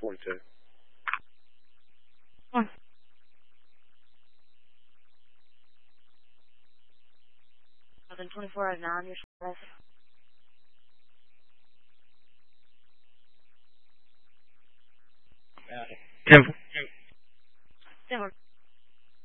42. 24 out of 9, your status. 10. 10.